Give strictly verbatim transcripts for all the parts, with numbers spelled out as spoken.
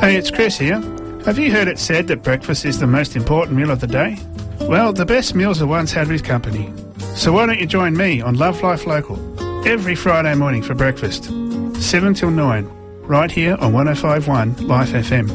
Hey, it's Chris here. Have you heard it said that breakfast is the most important meal of the day? Well, the best meals are ones had with company. So why don't you join me on Love Life Local every Friday morning for breakfast, seven till nine, right here on one oh five point one Life F M.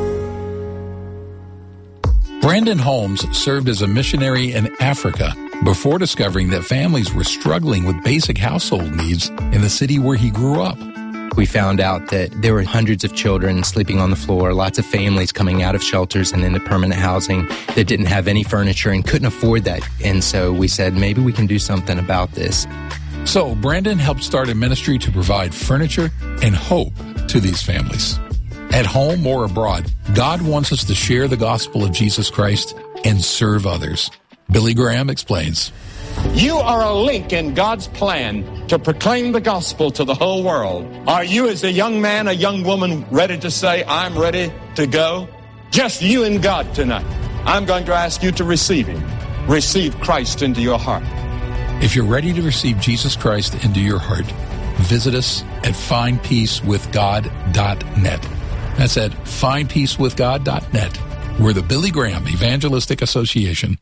Brandon Holmes served as a missionary in Africa before discovering that families were struggling with basic household needs in the city where he grew up. We found out that there were hundreds of children sleeping on the floor, lots of families coming out of shelters and into permanent housing that didn't have any furniture and couldn't afford that. And so we said, maybe we can do something about this. So Brandon helped start a ministry to provide furniture and hope to these families. At home or abroad, God wants us to share the gospel of Jesus Christ and serve others. Billy Graham explains. You are a link in God's plan to proclaim the gospel to the whole world. Are you, as a young man, a young woman, ready to say, I'm ready to go? Just you and God tonight. I'm going to ask you to receive Him. Receive Christ into your heart. If you're ready to receive Jesus Christ into your heart, visit us at find peace with god dot net. That's at find peace with god dot net. We're the Billy Graham Evangelistic Association.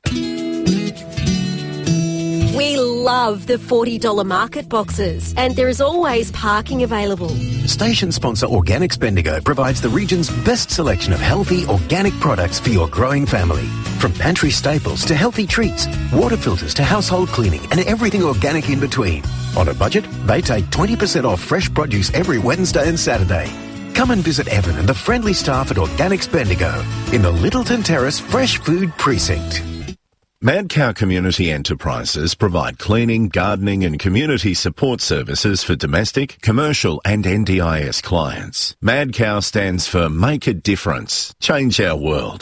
We love the forty dollars market boxes, and there is always parking available. Station sponsor Organics Bendigo provides the region's best selection of healthy, organic products for your growing family. From pantry staples to healthy treats, water filters to household cleaning, and everything organic in between. On a budget, they take twenty percent off fresh produce every Wednesday and Saturday. Come and visit Evan and the friendly staff at Organics Bendigo in the Littleton Terrace Fresh Food Precinct. Mad Cow Community Enterprises provide cleaning, gardening and community support services for domestic, commercial and N D I S clients. Mad Cow stands for Make a Difference. Change our world.